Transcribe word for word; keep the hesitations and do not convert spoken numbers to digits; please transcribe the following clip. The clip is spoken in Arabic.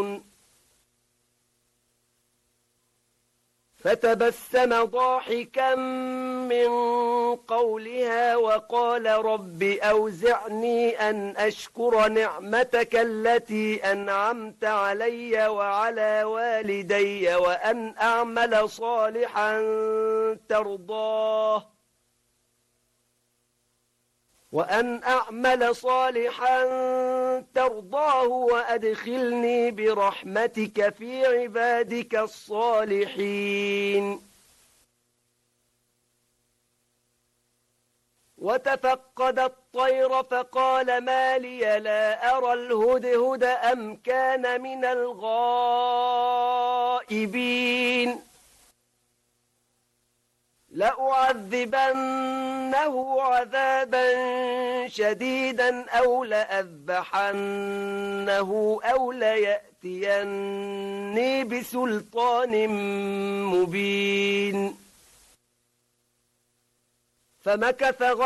فتبسم ضاحكا من قولها وقال رب أوزعني أن أشكر نعمتك التي أنعمت علي وعلى والدي وأن أعمل صالحا ترضاه وأن أعمل صالحا ترضاه وأدخلني برحمتك في عبادك الصالحين. وتفقد الطير فقال ما لي لا أرى الهدهد أم كان من الغائبين لأعذبنه عذابا شديدا أو لأذبحنه أو ليأتيني بسلطان مبين. فمكث